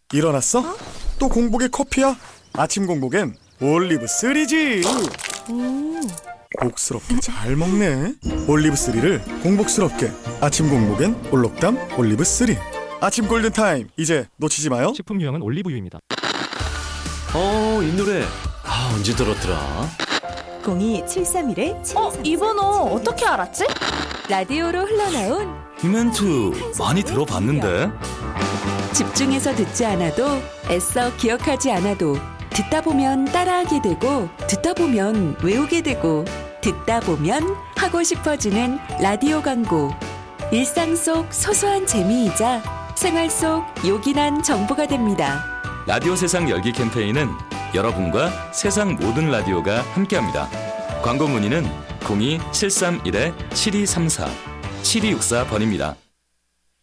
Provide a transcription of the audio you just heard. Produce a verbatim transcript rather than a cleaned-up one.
일어났어? 어? 또 공복에 커피야? 아침 공복엔 올리브 쓰리지. 음. 복스럽게 잘 먹네. 올리브 쓰리를 공복스럽게. 아침 공복엔 올록담 올리브 쓰리. 아침 골든타임, 이제 놓치지 마요. 식품 유형은 올리브유입니다. 어, 이 노래 아, 언제 들었더라? 공이 칠삼일 어? 이 번호 어떻게 알았지? 라디오로 흘러나온 이 멘트 많이 들어봤는데? 집중해서 듣지 않아도 애써 기억하지 않아도 듣다 보면 따라하게 되고 듣다 보면 외우게 되고 듣다 보면 하고 싶어지는 라디오 광고. 일상 속 소소한 재미이자 생활 속 요긴한 정보가 됩니다. 라디오 세상 열기 캠페인은 여러분과 세상 모든 라디오가 함께합니다. 광고 문의는 공이 칠삼일 칠이삼사 칠이육사 번입니다.